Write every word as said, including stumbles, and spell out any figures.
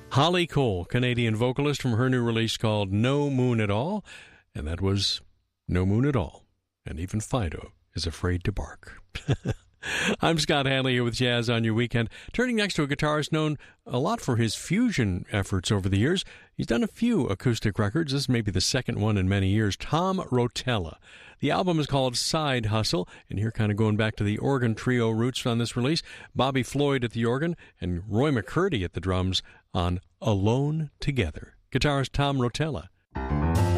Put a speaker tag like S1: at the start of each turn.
S1: Holly Cole, Canadian vocalist, from her new release called No Moon at All, and that was No Moon at All. And even Fido is afraid to bark. I'm Scott Hanley here with Jazz on Your Weekend. Turning next to a guitarist known a lot for his fusion efforts over the years. He's done a few acoustic records. This may be the second one in many years. Tom Rotella. The album is called Side Hustle, and here kind of going back to the organ trio roots on this release. Bobby Floyd at the organ and Roy McCurdy at the drums on Alone Together. Guitarist Tom Rotella